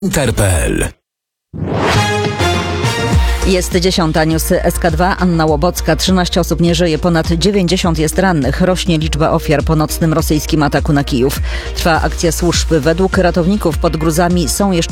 Inter.pl. Jest 10. Newsy SK2. Anna Łobocka. 13 osób nie żyje, ponad 90 jest rannych. Rośnie liczba ofiar po nocnym rosyjskim ataku na Kijów. Trwa akcja służb. Według ratowników pod gruzami są jeszcze